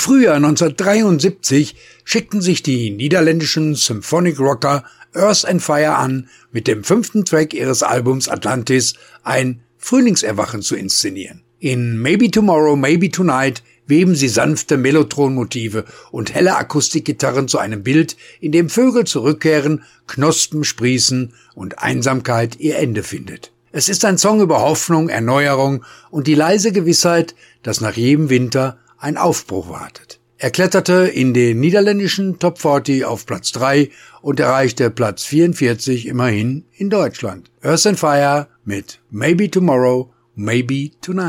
Frühjahr 1973 schickten sich die niederländischen Symphonic Rocker Earth and Fire an, mit dem 5. Track ihres Albums Atlantis ein Frühlingserwachen zu inszenieren. In Maybe Tomorrow, Maybe Tonight weben sie sanfte Mellotron-Motive und helle Akustikgitarren zu einem Bild, in dem Vögel zurückkehren, Knospen sprießen und Einsamkeit ihr Ende findet. Es ist ein Song über Hoffnung, Erneuerung und die leise Gewissheit, dass nach jedem Winter ein Aufbruch wartet. Er kletterte in den niederländischen Top 40 auf Platz 3 und erreichte Platz 44 immerhin in Deutschland. Earth and Fire mit Maybe Tomorrow, Maybe Tonight.